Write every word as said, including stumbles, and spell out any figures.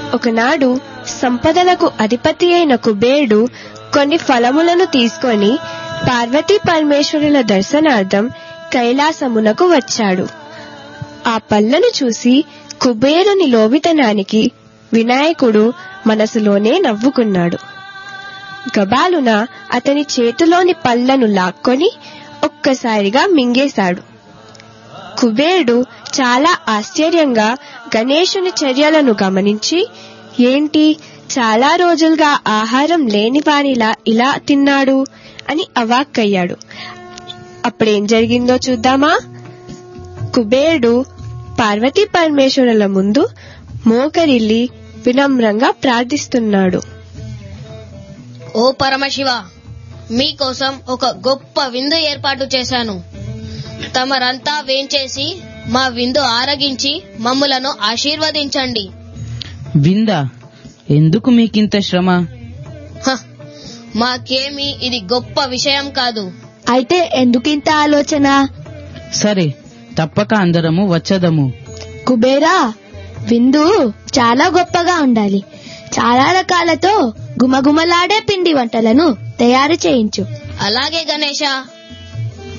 ఒకనాడు సంపదలకు అధిపతి అయిన కుబేరుడు కొన్ని ఫలములను తీసుకొని పార్వతీ పరమేశ్వరుల దర్శనార్థం కైలాసమునకు వచ్చాడు. ఆ పళ్ళను చూసి కుబేరుని లోబితనానికి వినాయకుడు మనసులోనే నవ్వుకున్నాడు. గబాలున అతని చేతిలోని పళ్ళను లాక్కొని ఒక్కసారిగా మింగేశాడు. కుబేరుడు చాలా ఆశ్చర్యంగా గణేశుని చర్యలను గమనించి, ఏంటి చాలా రోజులుగా ఆహారం లేని వానిలా ఇలా తిన్నాడు అని అవాక్కయ్యాడు. అప్పుడేం జరిగిందో చూద్దామా? కుబేరుడు పార్వతీ పరమేశ్వరుల ముందు మోకరిల్లి వినమ్రంగా ప్రార్థిస్తున్నాడు. ఓ పరమశివ, మీకోసం ఒక గొప్ప విందు ఏర్పాటు చేశాను. తమరంతా వేంచేసి మా విందు ఆరగించి మమ్ములను ఆశీర్వదించండి. విందా? ఎందుకు మీకింత శ్రమ? మాకేమీ ఇది గొప్ప విషయం కాదు. అయితే ఎందుకింత ఆలోచన? సరే, తప్పక అందరము వచ్చదము. కుబేరా, విందు చాలా గొప్పగా ఉండాలి. చాలా రకాలతో గుమగుమలాడే పిండి వంటలను తయారు చేయించు. అలాగే గణేశ.